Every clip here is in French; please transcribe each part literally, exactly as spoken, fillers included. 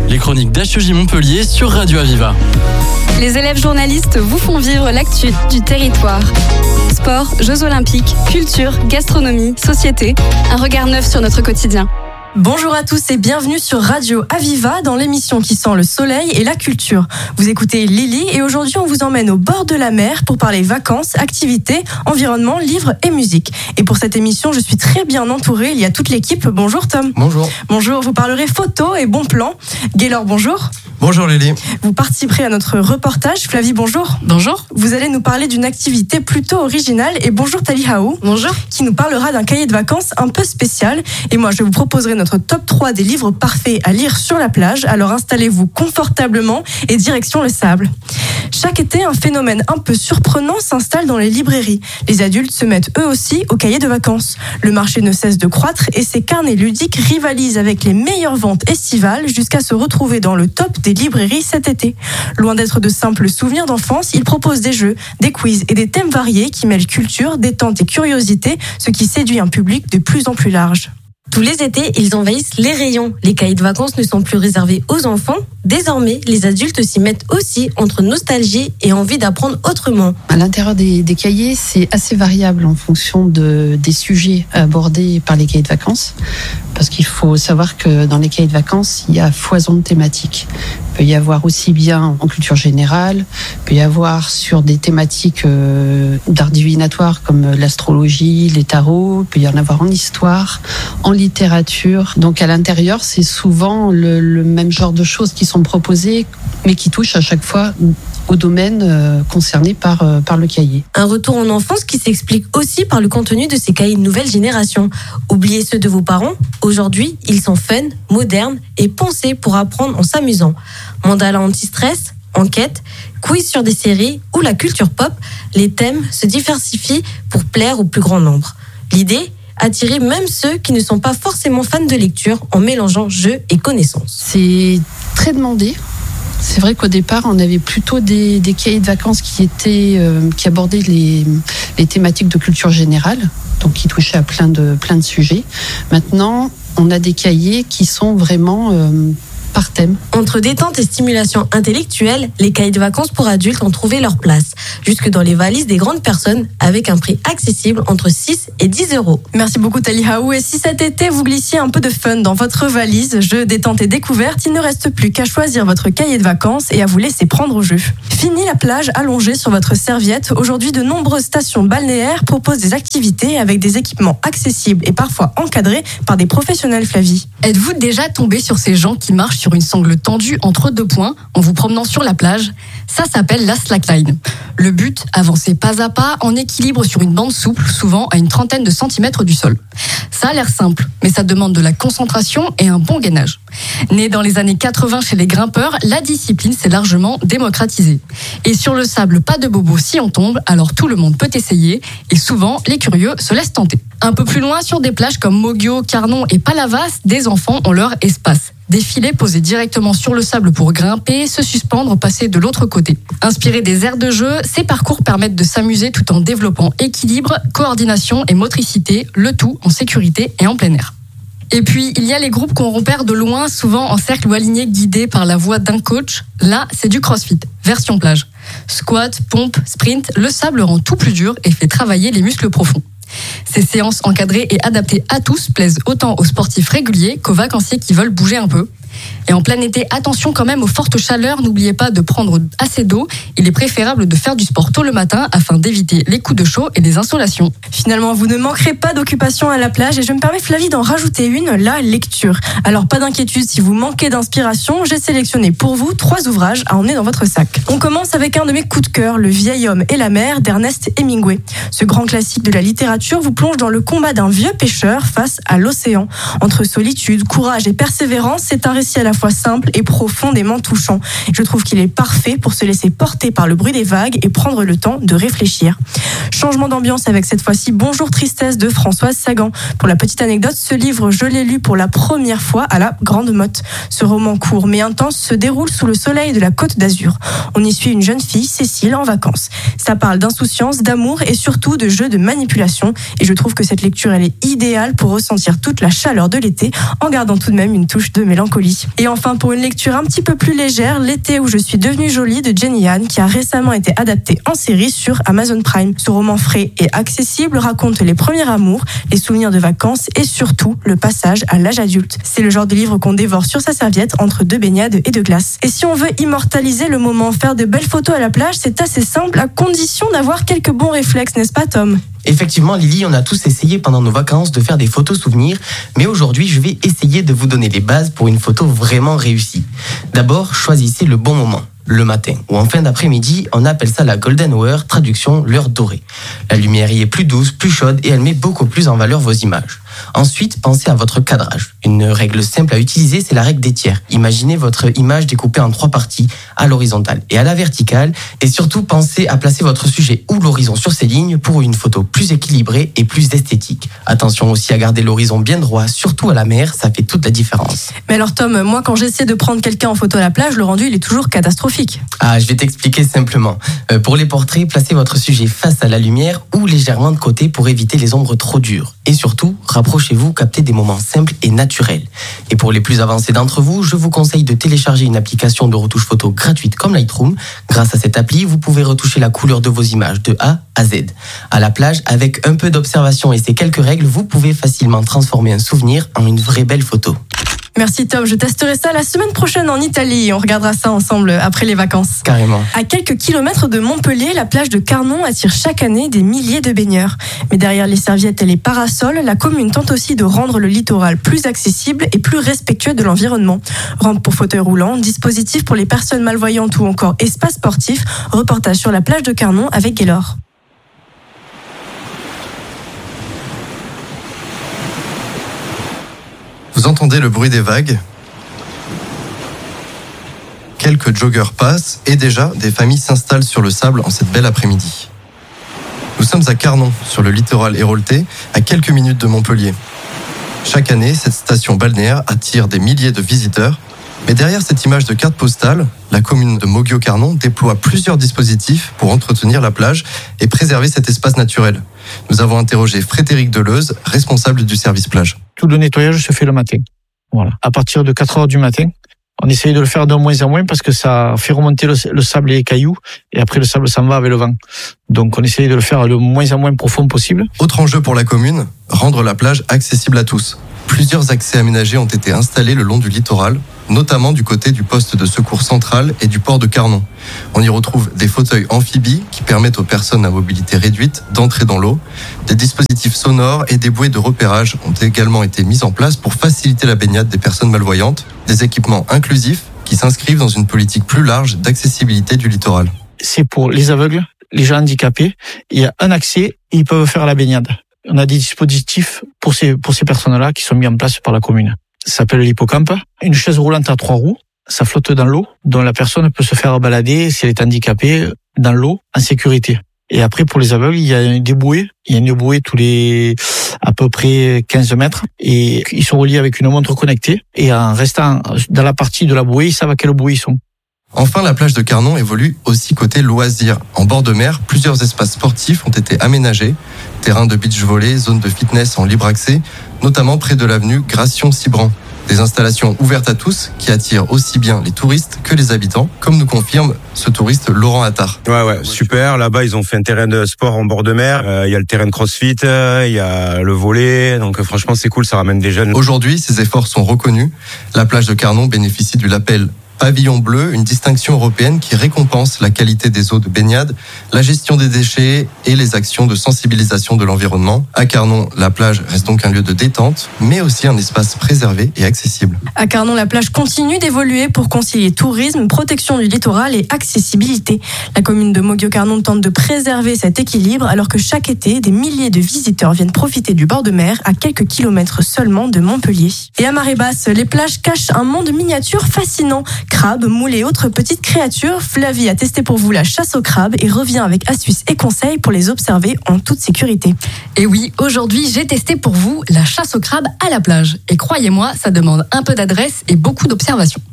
les chroniques d'H E J Montpellier sur Radio Aviva. Les élèves journalistes vous font vivre l'actu du territoire. Sport, Jeux Olympiques, culture, gastronomie, société, un regard neuf sur notre quotidien. Bonjour à tous et bienvenue sur Radio Aviva dans l'émission qui sent le soleil et la culture. Vous écoutez Lily et aujourd'hui on vous emmène au bord de la mer pour parler vacances, activités, environnement, livres et musique. Et pour cette émission, je suis très bien entourée, il y a toute l'équipe. Bonjour Tom. Bonjour. Bonjour, vous parlerez photos et bons plans. Gaylor, bonjour. Bonjour Lily. Vous participerez à notre reportage. Flavie, bonjour. Bonjour. Vous allez nous parler d'une activité plutôt originale. Et bonjour Tali Haou. Bonjour. Qui nous parlera d'un cahier de vacances un peu spécial. Et moi, je vous proposerai notre top trois des livres parfaits à lire sur la plage. Alors installez-vous confortablement et direction le sable. Chaque été, un phénomène un peu surprenant s'installe dans les librairies. Les adultes se mettent eux aussi au cahier de vacances. Le marché ne cesse de croître et ces carnets ludiques rivalisent avec les meilleures ventes estivales jusqu'à se retrouver dans le top des librairies cet été. Loin d'être de simples souvenirs d'enfance, ils proposent des jeux, des quiz et des thèmes variés qui mêlent culture, détente et curiosité, ce qui séduit un public de plus en plus large. Tous les étés, ils envahissent les rayons. Les cahiers de vacances ne sont plus réservés aux enfants. Désormais, les adultes s'y mettent aussi entre nostalgie et envie d'apprendre autrement. À l'intérieur des, des cahiers, c'est assez variable en fonction de, des sujets abordés par les cahiers de vacances. Parce qu'il faut savoir que dans les cahiers de vacances, il y a foison de thématiques. Il peut y avoir aussi bien en culture générale, il peut y avoir sur des thématiques euh, d'art divinatoire comme l'astrologie, les tarots, il peut y en avoir en histoire, en littérature. Donc à l'intérieur, c'est souvent le, le même genre de choses qui sont proposées, mais qui touchent à chaque fois au domaine euh, concerné par, euh, par le cahier. Un retour en enfance qui s'explique aussi par le contenu de ces cahiers de nouvelle génération. Oubliez ceux de vos parents. Aujourd'hui, ils sont fun, modernes et pensés pour apprendre en s'amusant. Mandala anti-stress, enquête, quiz sur des séries ou la culture pop, les thèmes se diversifient pour plaire au plus grand nombre. L'idée ? Attirer même ceux qui ne sont pas forcément fans de lecture en mélangeant jeux et connaissances. C'est très demandé. C'est vrai qu'au départ, on avait plutôt des, des cahiers de vacances qui étaient, euh, qui abordaient les, les thématiques de culture générale, donc qui touchaient à plein de, plein de sujets. Maintenant, on a des cahiers qui sont vraiment euh, par thème. Entre détente et stimulation intellectuelle, les cahiers de vacances pour adultes ont trouvé leur place, jusque dans les valises des grandes personnes, avec un prix accessible entre six et dix euros. Merci beaucoup Tali Haou. Et si cet été vous glissiez un peu de fun dans votre valise, jeux, détente et découverte, il ne reste plus qu'à choisir votre cahier de vacances et à vous laisser prendre au jeu. Fini la plage allongée sur votre serviette. Aujourd'hui, de nombreuses stations balnéaires proposent des activités avec des équipements accessibles et parfois encadrés par des professionnels. Flavie. Êtes-vous déjà tombé sur ces gens qui marchent sur une sangle tendue entre deux points en vous promenant sur la plage? Ça s'appelle la slackline. Le but, avancer pas à pas en équilibre sur une bande souple, souvent à une trentaine de centimètres du sol. Ça a l'air simple, mais ça demande de la concentration et un bon gainage. Né dans les années quatre-vingts chez les grimpeurs, la discipline s'est largement démocratisée. Et sur le sable, pas de bobo si on tombe, alors tout le monde peut essayer, et souvent, les curieux se laissent tenter. Un peu plus loin, sur des plages comme Moggio, Carnon et Palavas, des enfants ont leur espace. Des filets posés directement sur le sable pour grimper, se suspendre, passer de l'autre côté. Inspirés des aires de jeu, ces parcours permettent de s'amuser tout en développant équilibre, coordination et motricité, le tout en sécurité et en plein air. Et puis, il y a les groupes qu'on repère de loin, souvent en cercle ou alignés, guidés par la voix d'un coach. Là, c'est du crossfit, version plage. Squat, pompe, sprint, le sable rend tout plus dur et fait travailler les muscles profonds. Ces séances encadrées et adaptées à tous plaisent autant aux sportifs réguliers qu'aux vacanciers qui veulent bouger un peu. Et en plein été, attention quand même aux fortes chaleurs, n'oubliez pas de prendre assez d'eau. Il est préférable de faire du sport tôt le matin afin d'éviter les coups de chaud et les insolations. Finalement, vous ne manquerez pas d'occupation à la plage et je me permets, Flavie, d'en rajouter une, la lecture. Alors pas d'inquiétude, si vous manquez d'inspiration, j'ai sélectionné pour vous trois ouvrages à emmener dans votre sac. On commence avec un de mes coups de cœur, Le vieil homme et la mer d'Ernest Hemingway. Ce grand classique de la littérature vous plonge dans le combat d'un vieux pêcheur face à l'océan. Entre solitude, courage et persévérance, c'est un récit à la fois simple et profondément touchant. Je trouve qu'il est parfait pour se laisser porter par le bruit des vagues et prendre le temps de réfléchir. Changement d'ambiance avec cette fois-ci Bonjour Tristesse de Françoise Sagan. Pour la petite anecdote, ce livre, je l'ai lu pour la première fois à la Grande Motte. Ce roman court mais intense se déroule sous le soleil de la Côte d'Azur. On y suit une jeune fille, Cécile, en vacances. Ça parle d'insouciance, d'amour et surtout de jeux de manipulation. Et je trouve que cette lecture, elle est idéale pour ressentir toute la chaleur de l'été en gardant tout de même une touche de mélancolie. Montpellier. Et enfin, pour une lecture un petit peu plus légère, L'été où je suis devenue jolie de Jenny Han, qui a récemment été adapté en série sur Amazon Prime. Ce roman frais et accessible raconte les premiers amours, les souvenirs de vacances et surtout le passage à l'âge adulte. C'est le genre de livre qu'on dévore sur sa serviette entre deux baignades et de glace. Et si on veut immortaliser le moment, faire de belles photos à la plage, c'est assez simple à condition d'avoir quelques bons réflexes, n'est-ce pas Tom ? Effectivement, Lily, on a tous essayé pendant nos vacances de faire des photos souvenirs, mais aujourd'hui, je vais essayer de vous donner les bases pour une photo vraiment réussie. D'abord, choisissez le bon moment. Le matin ou en fin d'après-midi, on appelle ça la golden hour, traduction l'heure dorée. La lumière y est plus douce, plus chaude et elle met beaucoup plus en valeur vos images. Ensuite, pensez à votre cadrage. Une règle simple à utiliser, c'est la règle des tiers. Imaginez votre image découpée en trois parties, à l'horizontale et à la verticale. Et surtout, pensez à placer votre sujet ou l'horizon sur ces lignes pour une photo plus équilibrée et plus esthétique. Attention aussi à garder l'horizon bien droit, surtout à la mer, ça fait toute la différence. Mais alors Tom, moi quand j'essaie de prendre quelqu'un en photo à la plage, le rendu il est toujours catastrophique. Ah, je vais t'expliquer simplement. Euh, pour les portraits, placez votre sujet face à la lumière ou légèrement de côté pour éviter les ombres trop dures. Et surtout, rapprochez-vous, captez des moments simples et naturels. Et pour les plus avancés d'entre vous, je vous conseille de télécharger une application de retouche photo gratuite comme Lightroom. Grâce à cette appli, vous pouvez retoucher la couleur de vos images de A à Z. À la plage, avec un peu d'observation et ces quelques règles, vous pouvez facilement transformer un souvenir en une vraie belle photo. Merci Tom, je testerai ça la semaine prochaine en Italie. On regardera ça ensemble après les vacances. Carrément. À quelques kilomètres de Montpellier, la plage de Carnon attire chaque année des milliers de baigneurs. Mais derrière les serviettes et les parasols, la commune tente aussi de rendre le littoral plus accessible et plus respectueux de l'environnement. Rampe pour fauteuils roulants, dispositifs pour les personnes malvoyantes ou encore espace sportif. Reportage sur la plage de Carnon avec Gaylor. Vous entendez le bruit des vagues. Quelques joggeurs passent et déjà des familles s'installent sur le sable en cette belle après-midi. Nous sommes à Carnon, sur le littoral héroltais, à quelques minutes de Montpellier. Chaque année, cette station balnéaire attire des milliers de visiteurs. Mais derrière cette image de carte postale, la commune de Moguio-Carnon déploie plusieurs dispositifs pour entretenir la plage et préserver cet espace naturel. Nous avons interrogé Frédéric Deleuze, responsable du service plage. Tout le nettoyage se fait le matin. Voilà. À partir de quatre heures du matin, on essaye de le faire de moins en moins parce que ça fait remonter le, le sable et les cailloux et après le sable s'en va avec le vent. Donc on essaye de le faire le moins en moins profond possible. Autre enjeu pour la commune, rendre la plage accessible à tous. Plusieurs accès aménagés ont été installés le long du littoral, notamment du côté du poste de secours central et du port de Carnon. On y retrouve des fauteuils amphibies qui permettent aux personnes à mobilité réduite d'entrer dans l'eau. Des dispositifs sonores et des bouées de repérage ont également été mis en place pour faciliter la baignade des personnes malvoyantes. Des équipements inclusifs qui s'inscrivent dans une politique plus large d'accessibilité du littoral. C'est pour les aveugles, les gens handicapés. Il y a un accès, ils peuvent faire la baignade. On a des dispositifs pour ces, pour ces personnes-là qui sont mis en place par la commune. Ça s'appelle l'hippocampe. Une chaise roulante à trois roues, ça flotte dans l'eau, dont la personne peut se faire balader, si elle est handicapée, dans l'eau, en sécurité. Et après, pour les aveugles, il y a des bouées. Il y a une bouée tous les, à peu près quinze mètres. Et ils sont reliés avec une montre connectée. Et en restant dans la partie de la bouée, ils savent à quelle bouée ils sont. Enfin, la plage de Carnon évolue aussi côté loisirs. En bord de mer, plusieurs espaces sportifs ont été aménagés. Terrain de beach volley, zone de fitness en libre accès, notamment près de l'avenue Gration-Cibran. Des installations ouvertes à tous qui attirent aussi bien les touristes que les habitants, comme nous confirme ce touriste Laurent Attard. Ouais, ouais, super. Là-bas, ils ont fait un terrain de sport en bord de mer. Il euh, y a le terrain de crossfit, il euh, y a le volley. Donc, franchement, c'est cool, ça ramène des jeunes. Aujourd'hui, ces efforts sont reconnus. La plage de Carnon bénéficie du label Pavillon bleu, une distinction européenne qui récompense la qualité des eaux de baignade, la gestion des déchets et les actions de sensibilisation de l'environnement. À Carnon, la plage reste donc un lieu de détente, mais aussi un espace préservé et accessible. À Carnon, la plage continue d'évoluer pour concilier tourisme, protection du littoral et accessibilité. La commune de Moguio-Carnon tente de préserver cet équilibre alors que chaque été, des milliers de visiteurs viennent profiter du bord de mer à quelques kilomètres seulement de Montpellier. Et à marée basse, les plages cachent un monde miniature fascinant. Crabes, moules et autres petites créatures. Flavie a testé pour vous la chasse aux crabes et revient avec astuces et conseils pour les observer en toute sécurité. Et oui, aujourd'hui, j'ai testé pour vous la chasse aux crabes à la plage. Et croyez-moi, ça demande un peu d'adresse et beaucoup d'observation.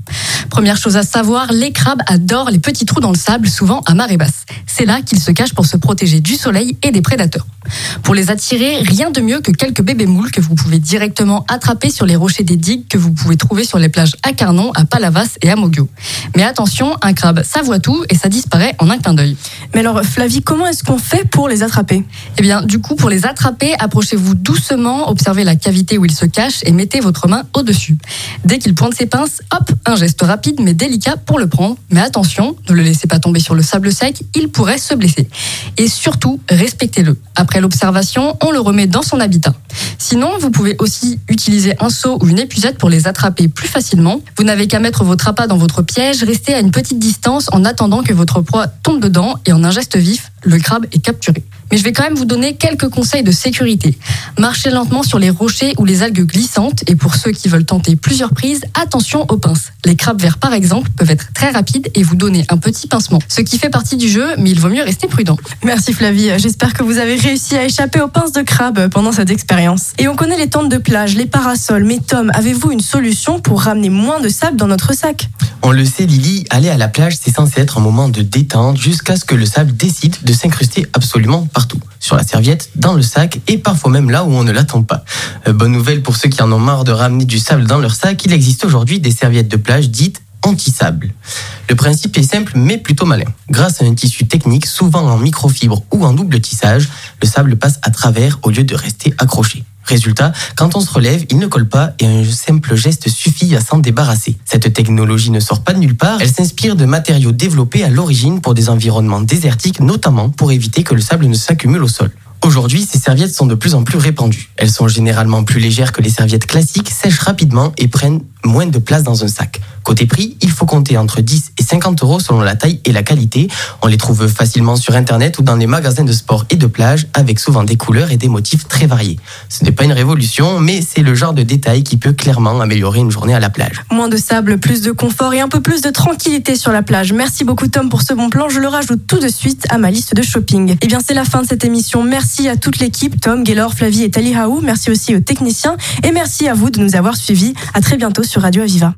Première chose à savoir, les crabes adorent les petits trous dans le sable, souvent à marée basse. C'est là qu'ils se cachent pour se protéger du soleil et des prédateurs. Pour les attirer, rien de mieux que quelques bébés moules que vous pouvez directement attraper sur les rochers des digues que vous pouvez trouver sur les plages à Carnon, à Palavas et à Moggio. Mais attention, un crabe, ça voit tout et ça disparaît en un clin d'œil. Mais alors Flavie, comment est-ce qu'on fait pour les attraper ? Eh bien, du coup, pour les attraper, approchez-vous doucement, observez la cavité où il se cache et mettez votre main au-dessus. Dès qu'il pointe ses pinces, hop, un geste rapide mais délicat pour le prendre. Mais attention, ne le laissez pas tomber sur le sable sec, il pourrait se blesser. Et surtout, respectez-le. Après l'observation, on le remet dans son habitat. Sinon, vous pouvez aussi utiliser un seau ou une épuisette pour les attraper plus facilement. Vous n'avez qu'à mettre votre appât dans votre piège, restez à une petite distance en attendant que votre proie tombe dedans et en un geste vif, le crabe est capturé. Mais je vais quand même vous donner quelques conseils de sécurité. Marchez lentement sur les rochers ou les algues glissantes et pour ceux qui veulent tenter plusieurs prises, attention aux pinces. Les crabes verts par exemple peuvent être très rapides et vous donner un petit pincement. Ce qui fait partie du jeu, mais il vaut mieux rester prudent. Merci Flavie, j'espère que vous avez réussi à échapper aux pinces de crabe pendant cette expérience. Et on connaît les tentes de plage, les parasols, mais Tom, avez-vous une solution pour ramener moins de sable dans notre sac ? On le sait Lily, aller à la plage c'est censé être un moment de détente jusqu'à ce que le sable décide de s'incruster absolument partout. Sur la serviette, dans le sac et parfois même là où on ne l'attend pas. Euh, bonne nouvelle pour ceux qui en ont marre de ramener du sable dans leur sac, il existe aujourd'hui des serviettes de plage dites anti-sable. Le principe est simple mais plutôt malin. Grâce à un tissu technique, souvent en microfibre ou en double tissage, le sable passe à travers au lieu de rester accroché. Résultat, quand on se relève, il ne colle pas et un simple geste suffit à s'en débarrasser. Cette technologie ne sort pas de nulle part, elle s'inspire de matériaux développés à l'origine pour des environnements désertiques, notamment pour éviter que le sable ne s'accumule au sol. Aujourd'hui, ces serviettes sont de plus en plus répandues. Elles sont généralement plus légères que les serviettes classiques, sèchent rapidement et prennent moins de place dans un sac. Côté prix, il faut compter entre dix et cinquante euros selon la taille et la qualité. On les trouve facilement sur internet ou dans les magasins de sport et de plage avec souvent des couleurs et des motifs très variés. Ce n'est pas une révolution, mais c'est le genre de détail qui peut clairement améliorer une journée à la plage. Moins de sable, plus de confort et un peu plus de tranquillité sur la plage. Merci beaucoup Tom pour ce bon plan, je le rajoute tout de suite à ma liste de shopping. Eh bien c'est la fin de cette émission. Merci à toute l'équipe, Tom, Gaylor, Flavie et Tali Haou. Merci aussi aux techniciens et merci à vous de nous avoir suivis. À très bientôt sur Radio Aviva.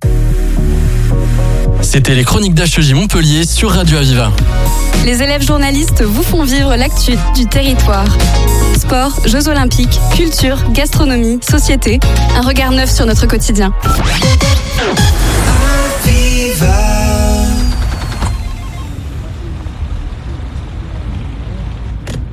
C'était les chroniques d'H E J Montpellier sur Radio Aviva. Les élèves journalistes vous font vivre l'actu du territoire. Sport, Jeux Olympiques, culture, gastronomie, société. Un regard neuf sur notre quotidien.